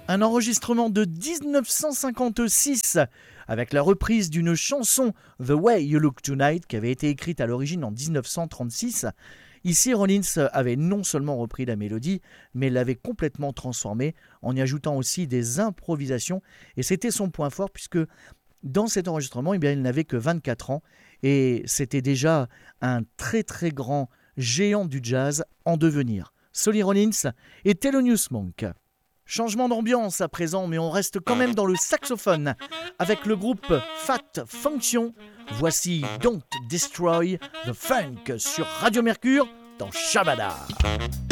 Un enregistrement de 1956 avec la reprise d'une chanson The Way You Look Tonight qui avait été écrite à l'origine en 1936. Ici, Rollins avait non seulement repris la mélodie, mais l'avait complètement transformée en y ajoutant aussi des improvisations. Et c'était son point fort puisque dans cet enregistrement, il n'avait que 24 ans et c'était déjà un très très grand géant du jazz en devenir. Sonny Rollins et Thelonious Monk. Changement d'ambiance à présent, mais on reste quand même dans le saxophone avec le groupe Fat Function. Voici Don't Destroy the Funk sur Radio Mercure dans Shabada.